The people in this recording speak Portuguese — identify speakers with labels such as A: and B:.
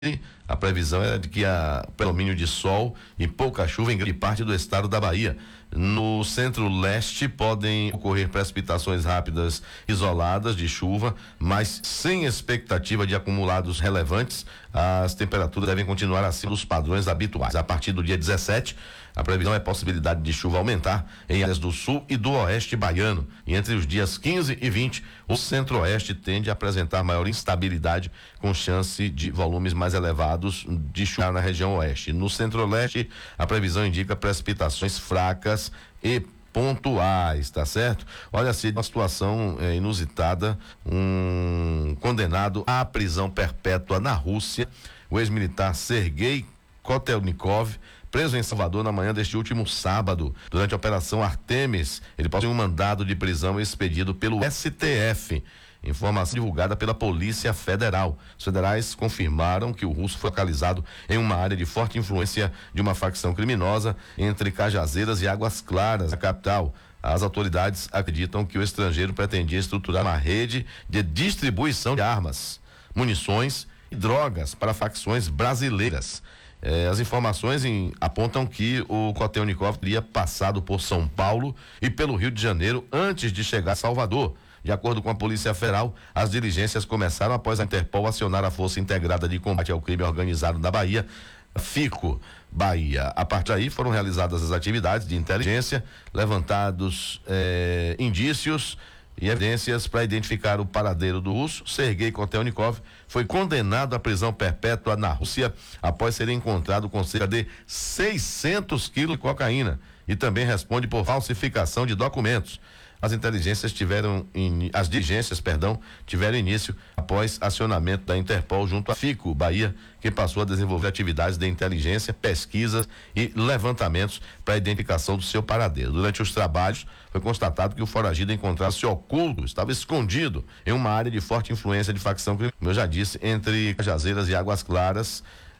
A: A previsão é de que há predomínio de sol e pouca chuva em grande parte do estado da Bahia. No centro-leste podem ocorrer precipitações rápidas isoladas de chuva, mas sem expectativa de acumulados relevantes. As temperaturas devem continuar acima dos padrões habituais. A partir do dia 17, a previsão é possibilidade de chuva aumentar em áreas do sul e do oeste baiano. E entre os dias 15 e 20, o centro-oeste tende a apresentar maior instabilidade, com chance de volumes mais elevados de chuva na região oeste. No centro-leste, a previsão indica precipitações fracas e pontuais, tá certo? Olha, se uma situação inusitada, um condenado à prisão perpétua na Rússia, o ex-militar Sergei Kotelnikov, preso em Salvador na manhã deste último sábado, durante a Operação Artemis. Ele possui um mandado de prisão expedido pelo STF. Informação divulgada pela Polícia Federal. Os federais confirmaram que o russo foi localizado em uma área de forte influência de uma facção criminosa entre Cajazeiras e Águas Claras, a capital. As autoridades acreditam que o estrangeiro pretendia estruturar uma rede de distribuição de armas, munições e drogas para facções brasileiras. As informações apontam que o Kotelnikov teria passado por São Paulo e pelo Rio de Janeiro antes de chegar a Salvador. De acordo com a Polícia Federal, as diligências começaram após a Interpol acionar a Força Integrada de Combate ao Crime Organizado da Bahia, FICO Bahia. A partir daí foram realizadas as atividades de inteligência, levantados indícios e evidências para identificar o paradeiro do russo. Sergei Kotelnikov foi condenado à prisão perpétua na Rússia após ser encontrado com cerca de 600 quilos de cocaína e também responde por falsificação de documentos. As diligências tiveram início após acionamento da Interpol junto à FICO Bahia, que passou a desenvolver atividades de inteligência, pesquisas e levantamentos para a identificação do seu paradeiro. Durante os trabalhos, foi constatado que o foragido encontrava-se oculto, estava escondido em uma área de forte influência de facção criminosa, como eu já disse, entre Cajazeiras e Águas Claras.